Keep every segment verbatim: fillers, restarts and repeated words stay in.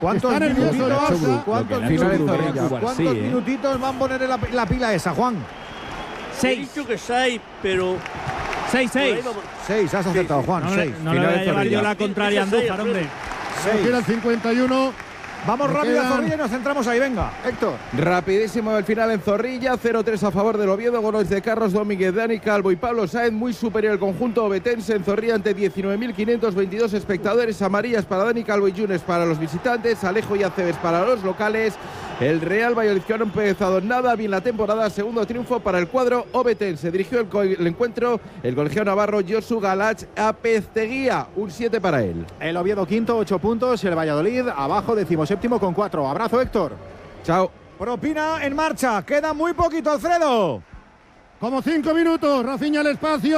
¿Cuántos minutitos, ¿cuántos minutitos, ¿cuántos sí, ¿eh? minutitos van a poner en la, la pila esa, Juan? Seis. He dicho que seis, pero... Seis, seis. Seis, has acertado, Juan, No, seis. no le voy a llevar yo la contraria a Andújar, hombre. Seis. Quedan cincuenta y uno. Vamos rápido a Zorrilla y nos centramos ahí, venga, Héctor. Rapidísimo el final en Zorrilla, cero tres a favor del Oviedo, goles de Carlos Domínguez, Dani Calvo y Pablo Sáenz, muy superior el conjunto obetense en Zorrilla ante diecinueve mil quinientos veintidós espectadores, amarillas para Dani Calvo y Yunes para los visitantes, Alejo y Aceves para los locales. El Real Valladolid, que no ha empezado nada bien la temporada, segundo triunfo para el cuadro obetense. Dirigió el, co el encuentro el colegiado navarro Josu Galach Apezteguía, un siete para él. El Oviedo quinto, ocho puntos, el Valladolid abajo, decimoséptimo con cuatro. Abrazo, Héctor. Chao. Propina en marcha, queda muy poquito, Alfredo. Como cinco minutos, Rafinha al espacio.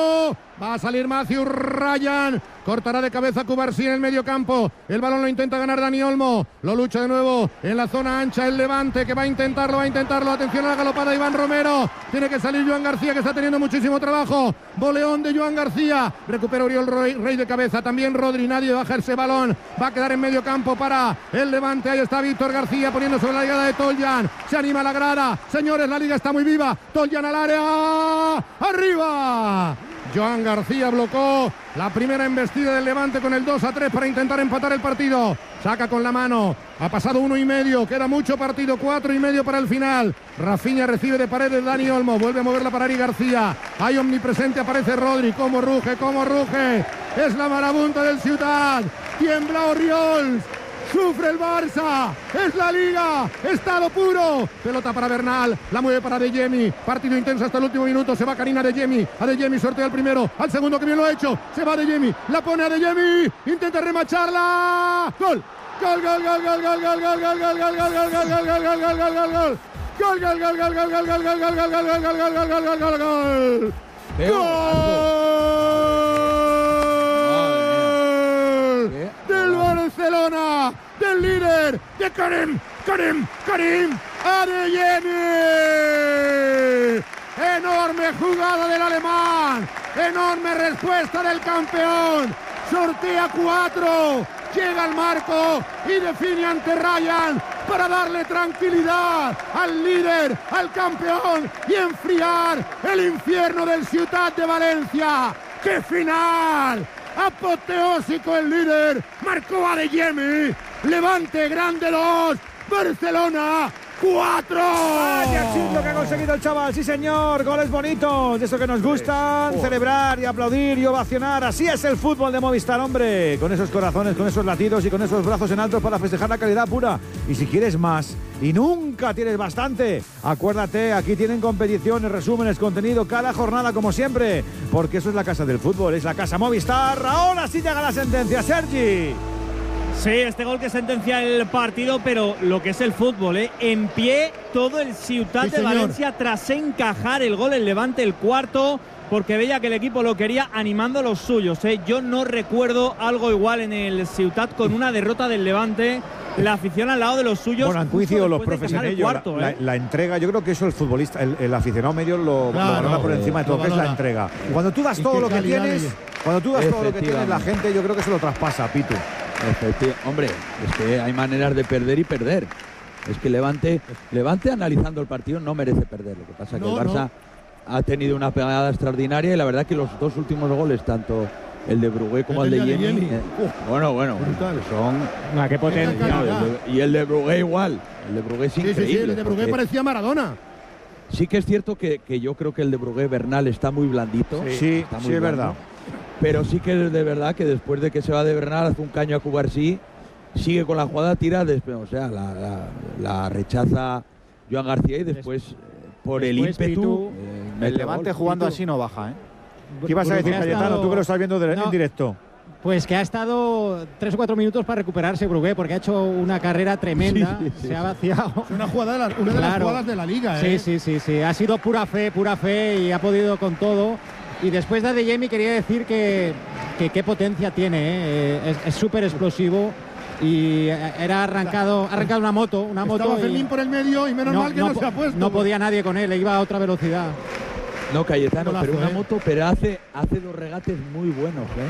Va a salir Matthew Ryan. Cortará de cabeza Cubarsí en el medio campo. El balón lo intenta ganar Dani Olmo. Lo lucha de nuevo en la zona ancha el Levante, que va a intentarlo, va a intentarlo. Atención a la galopada de Iván Romero. Tiene que salir Joan García, que está teniendo muchísimo trabajo. Boleón de Joan García. Recupera Oriol Rey, Rey de cabeza. También Rodri. Nadie baja ese balón. Va a quedar en medio campo para el Levante. Ahí está Víctor García poniendo sobre la llegada de Toljan. Se anima la grada. Señores, la liga está muy viva. Toljan al área. ¡Arriba! Joan García blocó la primera embestida del Levante con el dos a tres para intentar empatar el partido. Saca con la mano. Ha pasado uno y medio. Queda mucho partido. Cuatro y medio para el final. Rafinha recibe de Paredes Dani Olmo. Vuelve a moverla para Ari García. Ahí omnipresente aparece Rodri. Como ruge, como ruge. Es la marabunta del Ciutat. Tiembla Oriols. Sufre el Barça, es la Liga, estado puro. Pelota para Bernal, la mueve para De Jemi. Partido intenso hasta el último minuto. Se va Karina De Jemi. A De Jemi sortea el primero, al segundo que bien lo ha hecho. Se va De Jemi, la pone a De Jemi. Intenta remacharla. Gol, gol, gol, gol, gol, gol, gol, gol, gol, gol, gol, gol, gol, gol, gol, gol, gol, gol, gol, gol. Gol, gol, gol, gol, gol, gol, gol, gol, gol, gol, gol, gol, gol, gol, gol, gol, gol. Del Barcelona, del líder, de Karim, Karim, Karim Adeyemi. Enorme jugada del alemán, enorme respuesta del campeón. Sortea cuatro, llega al marco y define ante Ryan para darle tranquilidad al líder, al campeón y enfriar el infierno del Ciutat de Valencia. ¡Qué final! Apoteósico el líder, marcó Adeyemi. Levante grande dos, Barcelona cuatro. ¡Vaya chino que ha conseguido el chaval! Sí, señor, goles bonitos, de eso que nos gustan, oh. celebrar y aplaudir y ovacionar. Así es el fútbol de Movistar, hombre, con esos corazones, con esos latidos y con esos brazos en alto para festejar la calidad pura. Y si quieres más y nunca tienes bastante, acuérdate, aquí tienen competiciones, resúmenes, contenido cada jornada como siempre, porque eso es la casa del fútbol, es la casa Movistar. Ahora sí llega la sentencia, Sergi. Sí, este gol que sentencia el partido, pero lo que es el fútbol, ¿eh? En pie todo el Ciutat sí, de señor. Valencia tras encajar el gol, el Levante el cuarto, porque veía que el equipo lo quería animando a los suyos, ¿eh? Yo no recuerdo algo igual en el Ciutat con una derrota del Levante. La afición al lado de los suyos. Bueno, han coincidido los profesionales. La, ¿eh? la, la entrega, yo creo que eso el futbolista, el, el aficionado medio lo, claro, lo valora por encima de todo, que es la entrega. Cuando tú das todo lo que tienes, cuando tú das todo lo que tienes, la gente, yo creo que se lo traspasa, Pitu. Hombre, es que hay maneras de perder y perder. Es que Levante, Levante analizando el partido no merece perder. Lo que pasa es que no, el Barça no. ha tenido una pegada extraordinaria y la verdad que los dos últimos goles, tanto el de Brugué como el, el de Yemi, eh, bueno, bueno, son... Ah, qué potencia. No, el de, y el de Brugué igual. El de Brugué es sí, increíble. Sí, sí, el de Brugué parecía Maradona. Sí que es cierto que, que yo creo que el de Brugué Bernal está muy blandito. Sí, sí, está muy sí es blando. verdad. Pero sí que es de verdad que después de que se va de Bernal hace un caño a Cubarsí, sigue con la jugada, tira, después, o sea, la, la, la rechaza Joan García y después, por después, el ímpetu... Pitu, eh, el Levante gol, jugando Pitu. Así no baja, ¿eh? ¿Qué ibas a decir, Cayetano? Estado... Tú que lo estás viendo de, no, en directo. Pues que ha estado tres o cuatro minutos para recuperarse Brugué, porque ha hecho una carrera tremenda, sí, sí, se ha vaciado. Es una, jugada de la, una de claro. las jugadas de la Liga, ¿eh? Sí, sí, sí, sí, ha sido pura fe, pura fe y ha podido con todo. Y después de Adeyemi quería decir que que qué potencia tiene, ¿eh? es súper explosivo y era arrancado, ha arrancado una moto, una moto. Estaba Fermín por el medio y menos no, mal que no, no se ha puesto. No podía nadie con él, iba a otra velocidad. No, Cayetano, Golazo, pero una ¿eh? moto, pero hace, hace dos regates muy buenos, ¿eh?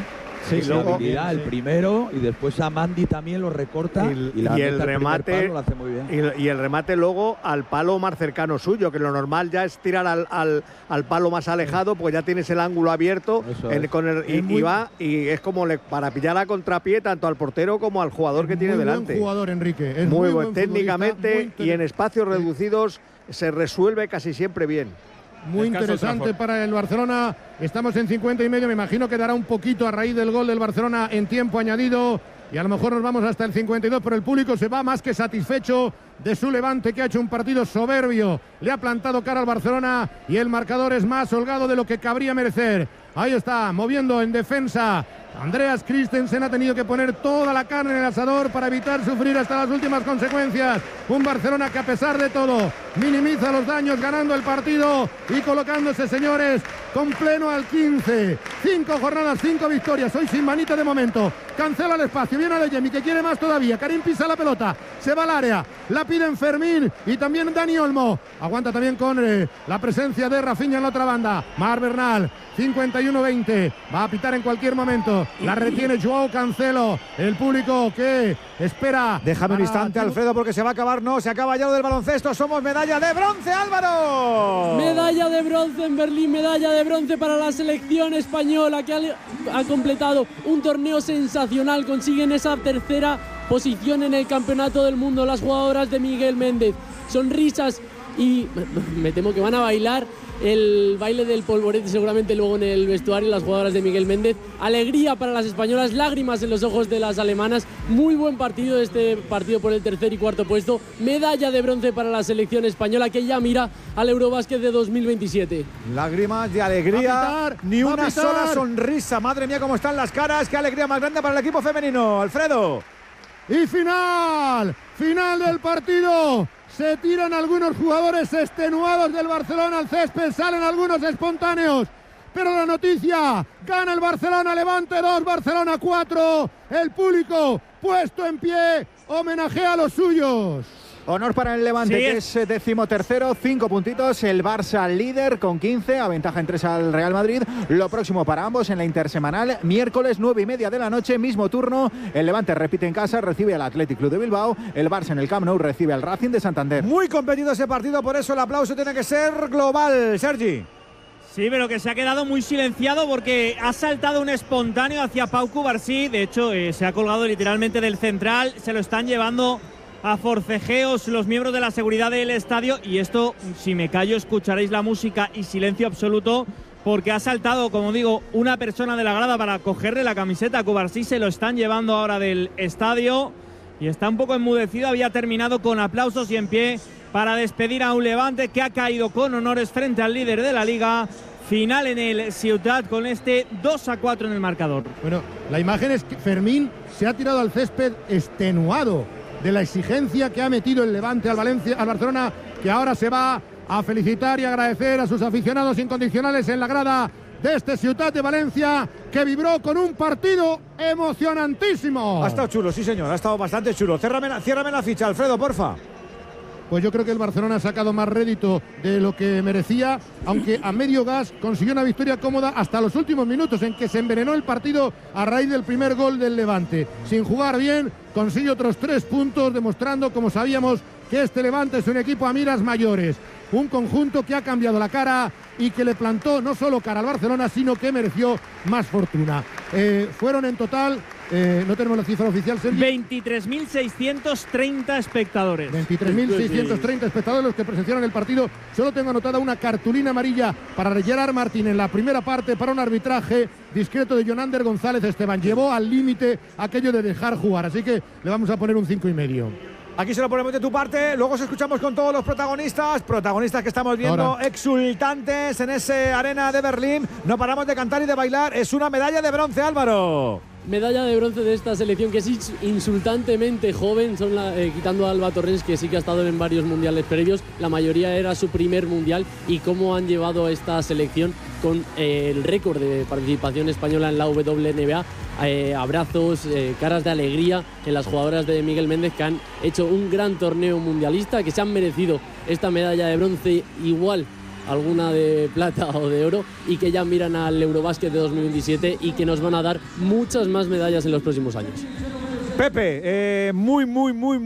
Sí, y luego, habilidad, el primero, y después a Mandy también lo recorta y, y, la y el remate palo, lo hace muy bien. Y, y el remate luego al palo más cercano suyo, que lo normal ya es tirar al, al, al palo más alejado, pues ya tienes el ángulo abierto en, con el, y, y va y es como le, para pillar a contrapié tanto al portero como al jugador que tiene muy delante. Buen jugador, Enrique. Es muy, muy buen buen técnicamente muy y en espacios reducidos se resuelve casi siempre bien. Muy interesante para el Barcelona. Estamos en cincuenta y medio. Me imagino que dará un poquito a raíz del gol del Barcelona en tiempo añadido. Y a lo mejor nos vamos hasta el cincuenta y dos, pero el público se va más que satisfecho de su Levante, que ha hecho un partido soberbio. Le ha plantado cara al Barcelona y el marcador es más holgado de lo que cabría merecer. Ahí está, moviendo en defensa. Andreas Christensen ha tenido que poner toda la carne en el asador para evitar sufrir hasta las últimas consecuencias. Un Barcelona que a pesar de todo minimiza los daños ganando el partido y colocándose, señores, con pleno al quince. Cinco jornadas, cinco victorias. Hoy sin manita de momento. Cancela el espacio. Viene Adeyemi que quiere más todavía. Karim pisa la pelota. Se va al área. La piden Fermín y también Dani Olmo. Aguanta también con eh, la presencia de Rafinha en la otra banda. Mar Bernal. cincuenta y uno veinte. Va a pitar en cualquier momento. La retiene Joao Cancelo. El público que espera. Déjame un instante, Alfredo, porque se va a acabar. No, se acaba ya lo del baloncesto. Somos medalla de bronce, Álvaro. Medalla de bronce en Berlín. Medalla de bronce para la selección española, que ha, ha completado un torneo sensacional. Consiguen esa tercera posición en el campeonato del mundo. Las jugadoras de Miguel Méndez. Sonrisas y me temo que van a bailar el baile del polvorete seguramente luego en el vestuario las jugadoras de Miguel Méndez. Alegría para las españolas, lágrimas en los ojos de las alemanas. Muy buen partido este partido por el tercer y cuarto puesto. Medalla de bronce para la selección española, que ya mira al Eurobásquet de dos mil veintisiete. Lágrimas de alegría, pitar, ni una sola sonrisa. Madre mía, cómo están las caras. Qué alegría más grande para el equipo femenino, Alfredo. Y final, final del partido. Se tiran algunos jugadores extenuados del Barcelona al césped, salen algunos espontáneos. Pero la noticia, gana el Barcelona, Levante dos, Barcelona cuatro. El público puesto en pie, homenajea a los suyos. Honor para el Levante, sí, que es decimotercero, cinco puntitos. El Barça líder con quince, aventaja en tres al Real Madrid. Lo próximo para ambos en la intersemanal, miércoles nueve y media de la noche, mismo turno. El Levante repite en casa, recibe al Athletic Club de Bilbao. El Barça en el Camp Nou recibe al Racing de Santander. Muy competido ese partido, por eso el aplauso tiene que ser global, Sergi. Sí, pero que se ha quedado muy silenciado porque ha saltado un espontáneo hacia Pau Cubarsí. De hecho, eh, se ha colgado literalmente del central. Se lo están llevando a forcejeos los miembros de la seguridad del estadio, y esto, si me callo, escucharéis la música y silencio absoluto, porque ha saltado, como digo, una persona de la grada para cogerle la camiseta a Cubarsí. Se lo están llevando ahora del estadio y está un poco enmudecido. Había terminado con aplausos y en pie para despedir a un Levante que ha caído con honores frente al líder de la liga. Final en el Ciutat con este dos a cuatro en el marcador. Bueno, la imagen es que Fermín se ha tirado al césped extenuado de la exigencia que ha metido el Levante al Valencia, al Barcelona, que ahora se va a felicitar y agradecer a sus aficionados incondicionales en la grada de este Ciutat de Valencia, que vibró con un partido emocionantísimo. Ha estado chulo, sí señor, ha estado bastante chulo. Ciérrame la, ciérrame la ficha, Alfredo, porfa. Pues yo creo que el Barcelona ha sacado más rédito de lo que merecía, aunque a medio gas consiguió una victoria cómoda hasta los últimos minutos, en que se envenenó el partido a raíz del primer gol del Levante. Sin jugar bien, consigue otros tres puntos, demostrando, como sabíamos, que este Levante es un equipo a miras mayores. Un conjunto que ha cambiado la cara y que le plantó no solo cara al Barcelona, sino que mereció más fortuna. Eh, fueron en total, eh, no tenemos la cifra oficial, Sergio. veintitrés mil seiscientos treinta espectadores. veintitrés mil seiscientos treinta espectadores los que presenciaron el partido. Solo tengo anotada una cartulina amarilla para Gerard Martín en la primera parte para un arbitraje discreto de Jonander González Esteban. Llevó al límite aquello de dejar jugar, así que le vamos a poner un cinco y medio. Aquí se lo ponemos de tu parte, luego os escuchamos con todos los protagonistas, protagonistas que estamos viendo ahora exultantes en ese arena de Berlín. No paramos de cantar y de bailar, es una medalla de bronce, Álvaro. Medalla de bronce de esta selección que es insultantemente joven, son la, eh, quitando a Alba Torrens, que sí que ha estado en varios mundiales previos. La mayoría era su primer mundial, y cómo han llevado a esta selección con eh, el récord de participación española en la W N B A. Eh, abrazos, eh, caras de alegría en las jugadoras de Miguel Méndez, que han hecho un gran torneo mundialista, que se han merecido esta medalla de bronce, igual alguna de plata o de oro, y que ya miran al Eurobásquet de dos mil veintisiete y que nos van a dar muchas más medallas en los próximos años. Pepe, eh, muy, muy, muy,